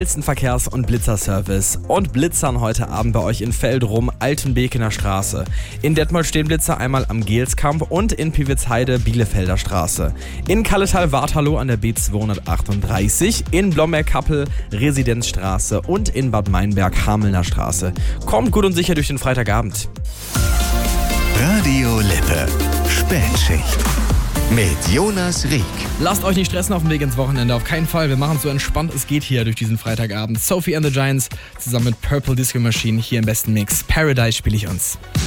Verkehrs- und Blitzerservice und blitzern heute Abend bei euch in Veldrum, Altenbekener Straße. In Detmold stehen Blitzer einmal am Gelskamp und in Pivitzheide, Bielefelder Straße. In Kalletal-Warthalow an der B238, in Blomberg-Kappel, Residenzstraße und in Bad Meinberg, Hamelner Straße. Kommt gut und sicher durch den Freitagabend. Radio Lippe. Spätschicht. Mit Jonas Rieck. Lasst euch nicht stressen auf dem Weg ins Wochenende. Auf keinen Fall. Wir machen es so entspannt es geht hier durch diesen Freitagabend. Sophie and the Giants zusammen mit Purple Disco Machine hier im besten Mix. Paradise spiele ich uns.